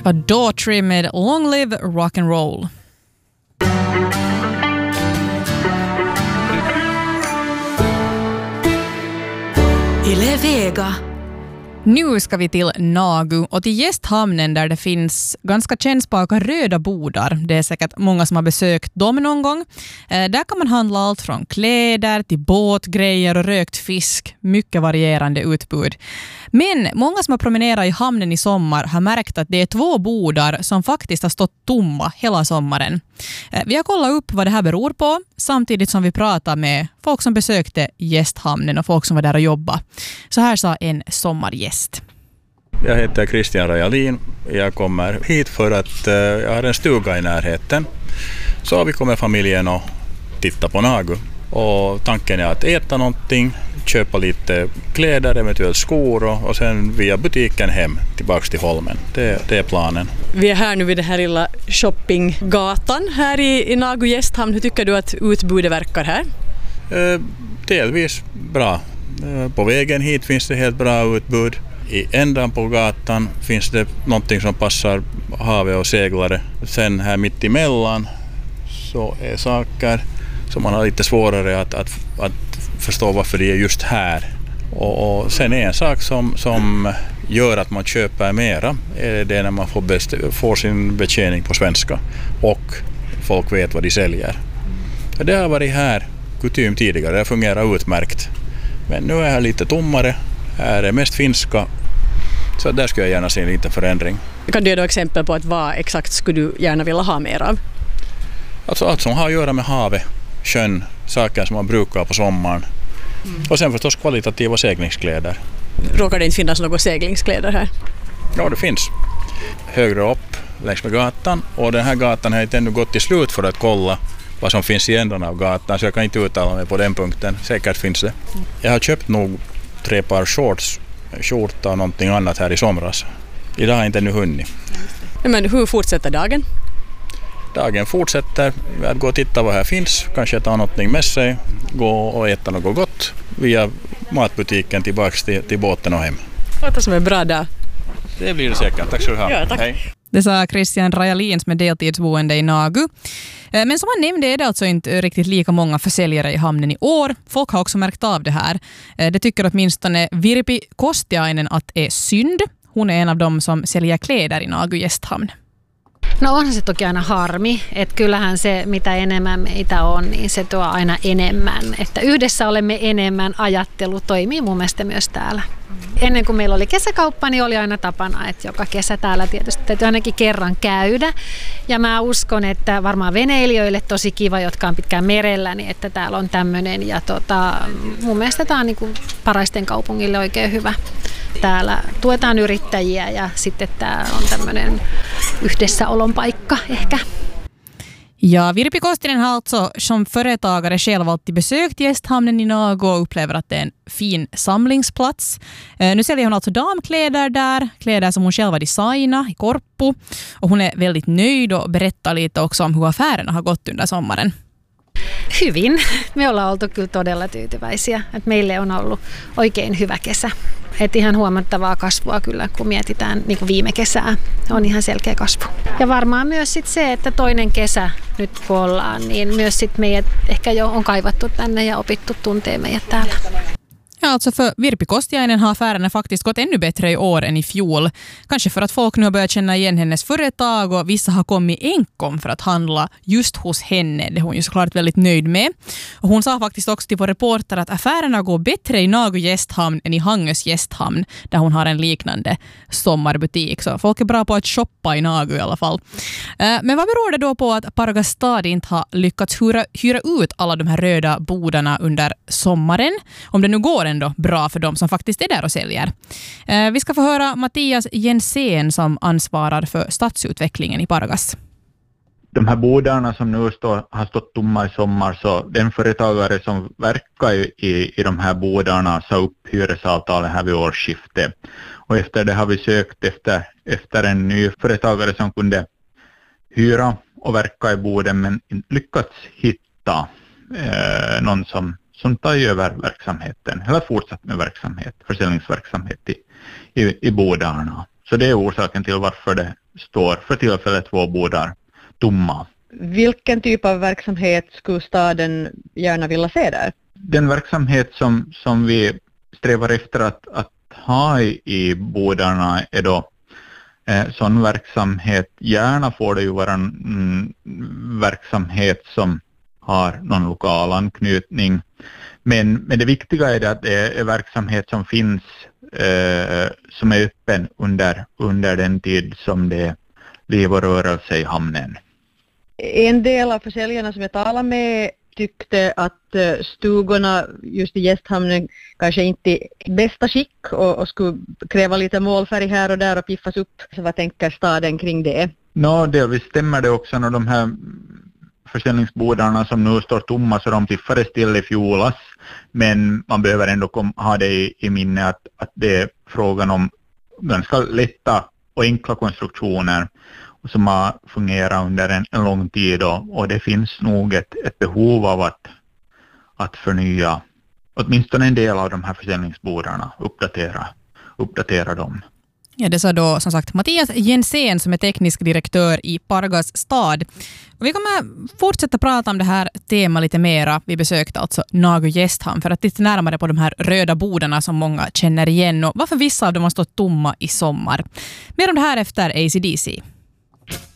var Daughtry med Long Live Rock'n'Roll. Yle Vega. Nu ska vi till Nagu och till gästhamnen där det finns ganska kännspaka röda bodar. Det är säkert många som har besökt dem någon gång. Där kan man handla allt från kläder till båtgrejer och rökt fisk. Mycket varierande utbud. Men många som har promenerat i hamnen i sommar har märkt att det är 2 bodar som faktiskt har stått tomma hela sommaren. Vi har kollat upp vad det här beror på samtidigt som vi pratar med folk som besökte gästhamnen och folk som var där och jobbade. Så här sa en sommargäst. Jag heter Christian Rajalin. Jag kommer hit för att jag har en stuga i närheten. Så vi kommer familjen och titta på Nagu. Och tanken är att äta någonting, köpa lite kläder, eventuellt skor och sen via butiken hem tillbaka till Holmen. Det är planen. Vi är här nu vid den här lilla shoppinggatan här i Nagu gästhamn. Hur tycker du att utbudet verkar här? Delvis bra. På vägen hit finns det helt bra utbud. I ändan på gatan finns det någonting som passar havet och seglare. Sen här mitt emellan så är saker som man har lite svårare att förstå varför det är just här. Och sen är en sak som gör att man köper mera är det när man får sin betjäning på svenska och folk vet vad de säljer. Det har varit här kutym tidigare, det fungerar utmärkt. Men nu är här lite tommare, här är mest finska, så där skulle jag gärna se en liten förändring. Kan du ge då exempel på att vad exakt skulle du gärna vilja ha mer av? Alltså allt som har att göra med havet, sjön, saker som man brukar på sommaren. Och sen förstås kvalitativa seglingskläder. Råkar det inte finnas några seglingskläder här? Ja, det finns. Högre upp längs med gatan, och den här gatan har inte ännu gått till slut för att kolla vad som finns i ändan av gatan, så jag kan inte uttala mig på den punkten. Säkert finns det. Jag har köpt nog 3 par shorts, skjorta och någonting annat här i somras. Idag har jag inte ännu hunnit. Men hur fortsätter dagen? Dagen fortsätter med att gå och titta vad här finns. Kanske ta någonting med sig, gå och äta något gott via matbutiken tillbaka till båten och hem. Låter som en bra dag. Det blir det säkert. Tack så du ha. Ja, tack. Hej. Det sa Christian Rajalin som är deltidsboende i Nagu. Men som han nämnde är det alltså inte riktigt lika många försäljare i hamnen i år. Folk har också märkt av det här. Det tycker åtminstone Virpi Kostiainen att det är synd. Hon är en av dem som säljer kläder i Nagu gästhamn. No onhan se toki aina harmi, että kyllähän se mitä enemmän meitä on, niin se tuo aina enemmän. Että yhdessä olemme enemmän ajattelu toimii mun mielestä myös täällä. Ennen kuin meillä oli kesäkauppa, niin oli aina tapana, että joka kesä täällä tietysti täytyy ainakin kerran käydä. Ja mä uskon, että varmaan veneilijöille tosi kiva, jotka on pitkään merellä, niin että täällä on tämmöinen. Ja mun mielestä tämä on niin kuin Paraisten kaupungille oikein hyvä. Täällä tuetaan yrittäjiä ja sitten tämä on tämmöinen yhdessäolon paikka ehkä. Ja Virpi Kostinen har alltså som företagare själv alltid besökt gästhamnen i Nagu och upplever att det är en fin samlingsplats. Nu säljer hon alltså damkläder där, kläder som hon själv har designat i Korppu. Och hon är väldigt nöjd och berättar lite också om hur affärerna har gått under sommaren. Hyvin. Me ollaan oltu kyllä todella tyytyväisiä. Että meille on ollut oikein hyvä kesä. Et ihan huomattavaa kasvua kyllä, kun mietitään niin kuin viime kesää. On ihan selkeä kasvu. Ja varmaan myös sit se, että toinen kesä nyt kun ollaan, niin myös sit meidät ehkä jo on kaivattu tänne ja opittu tuntee meidät täällä. Ja, alltså för Virpi Kostiainen har affärerna faktiskt gått ännu bättre i år än i fjol. Kanske för att folk nu har börjat känna igen hennes företag och vissa har kommit enkom för att handla just hos henne. Det är hon ju såklart väldigt nöjd med. Och hon sa faktiskt också till vår reporter att affärerna går bättre i Nagu gästhamn än i Hangös gästhamn där hon har en liknande sommarbutik. Så folk är bra på att shoppa i Nagu i alla fall. Men vad beror det då på att Pargas stad inte har lyckats hyra ut alla de här röda bodarna under sommaren? Om det nu går ändå bra för dem som faktiskt är där och säljer. Vi ska få höra Mattias Jensén som ansvarar för stadsutvecklingen i Pargas. De här bodarna som nu har stått tomma i sommar, så den företagare som verkar i de här bodarna sa upp hyresavtalet här vid årsskiftet. Och efter det har vi sökt efter en ny företagare som kunde hyra och verka i boden, men inte lyckats hitta någon som tar över verksamheten eller fortsatt med verksamhet, försäljningsverksamhet i bodarna. Så det är orsaken till varför står för tillfället 2 bodar tomma. Vilken typ av verksamhet skulle staden gärna vilja se där? Den verksamhet som vi strävar efter att ha i bodarna är då sån verksamhet. Gärna får det ju vara en verksamhet som har någon lokal anknytning. Men det viktiga är att det är verksamhet som finns som är öppen under den tid som det är liv och rörelse i hamnen. En del av försäljarna som jag talade med tyckte att stugorna just i gästhamnen kanske inte är i bästa skick och skulle kräva lite målfärg här och där och piffas upp. Så vad tänker staden kring det? Delvis stämmer det också när de här försäljningsbodarna som nu står tomma, så de piffades till i fjolas. Men man behöver ändå ha det i minne att det är frågan om ganska lätta och enkla konstruktioner som har fungerat under en lång tid, och det finns nog ett behov av att förnya åtminstone en del av de här försäljningsbodarna, uppdatera dem. Ja, det sa då som sagt Mattias Jensén som är teknisk direktör i Pargas stad. Och vi kommer fortsätta prata om det här temat lite mera. Vi besökte alltså Nagu gästhamn för att titta närmare på de här röda bodarna som många känner igen och varför vissa av dem har stått tomma i sommar. Mer om det här efter AC/DC.